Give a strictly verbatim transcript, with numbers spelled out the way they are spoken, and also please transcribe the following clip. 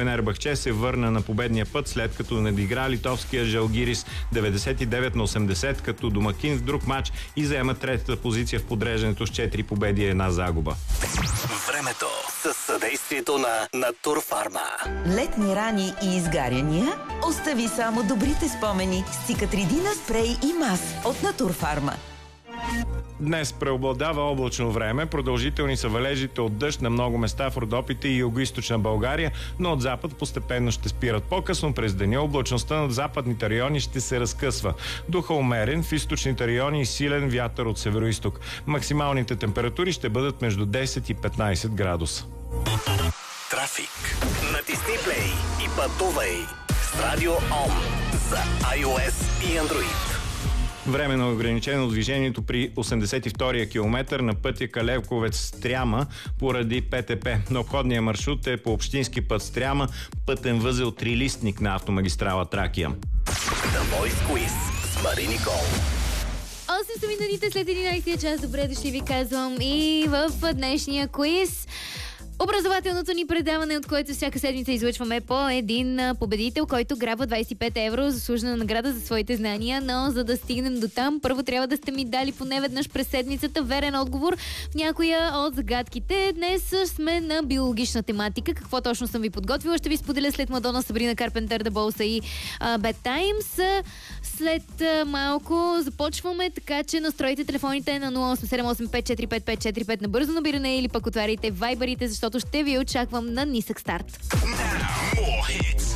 Фенербахче се върна на победния път, след като надигра литовския Жалгирис деветдесет и девет на осемдесет като домакин в друг матч и заема третата позиция в подреждането с четири победи и една загуба. Времето със съдействието на Натурфарма. Летни рани и изгаряния? Остави само добрите спомени с Циcatrидина спрей и мас от Натурфарма. Днес преобладава облачно време, продължителни са валежите от дъжд на много места в Родопите и югоизточна България, но от запад постепенно ще спират. По-късно през деня облачността над западните райони ще се разкъсва. Духа умерен, в източните райони силен вятър от североизток. Максималните температури ще бъдат между десет и петнайсет градуса. Трафик. Натисни плей и пътувай с Радио Ом за iOS и Android. Временно ограничено движението при осемдесет и втория километър на пътя Калевковец-Стряма поради ПТП. На обходния маршрут е по общински път Стряма, пътен възел Трилистник на автомагистрала Тракия. The Voice Quiz с Мари Никол. осем са минутите след единайсетия час. Добре дошли ви казвам и в днешния квиз. Образователното ни предаване, от което всяка седмица излъчваме по един победител, който грабва двайсет и пет евро заслужена награда за своите знания, но за да стигнем до там, първо трябва да сте ми дали поне веднъж през седмицата верен отговор в някоя от загадките. Днес сме на биологична тематика. Какво точно съм ви подготвила, ще ви споделя след Мадона, Сабрина Карпентър, The Bolsa и uh, Bad Times. След uh, малко започваме, така че настройте телефоните на нула осем седем осем пет четири пет пет четири пет на бързо набиране или пък отваряйте вайбърите, защото ще ви очаквам на нисък старт. Now, more hits.